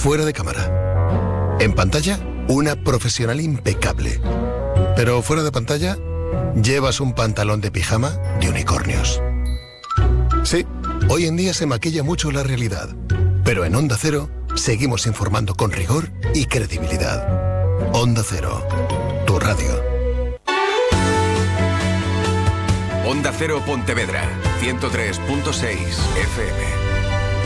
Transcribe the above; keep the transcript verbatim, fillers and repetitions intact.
fuera de cámara. En pantalla, una profesional impecable. Pero fuera de pantalla, llevas un pantalón de pijama de unicornios. Sí, hoy en día se maquilla mucho la realidad, pero en Onda Cero seguimos informando con rigor y credibilidad. Onda Cero, tu radio. Onda Cero Pontevedra, ciento tres punto seis F M.